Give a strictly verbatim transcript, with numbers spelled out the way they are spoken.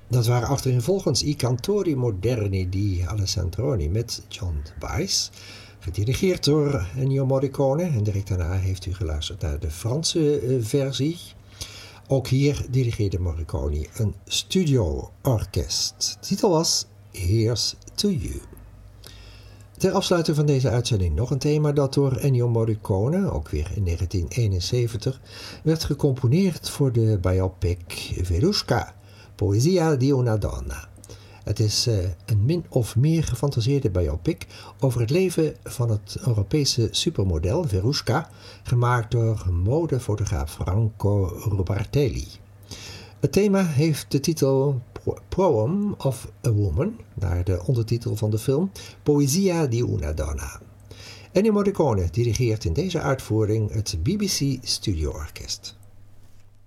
Dat waren achtereenvolgens I Cantori Moderni di Alessandroni met John Baez, gedirigeerd door Ennio Morricone. En direct daarna heeft u geluisterd naar de Franse uh, versie. Ook hier dirigeerde Morricone een studio-orkest. De titel was Here's to You. Ter afsluiting van deze uitzending nog een thema dat door Ennio Morricone, ook weer in negentien eenenzeventig, werd gecomponeerd voor de biopic Verusca, Poesia di una donna. Het is uh, een min of meer gefantaseerde biopic over het leven van het Europese supermodel Verusca, gemaakt door modefotograaf Franco Rubartelli. Het thema heeft de titel Poem of a Woman, naar de ondertitel van de film Poesia di una donna. Ennio Morricone dirigeert in deze uitvoering het B B C Studio Orkest.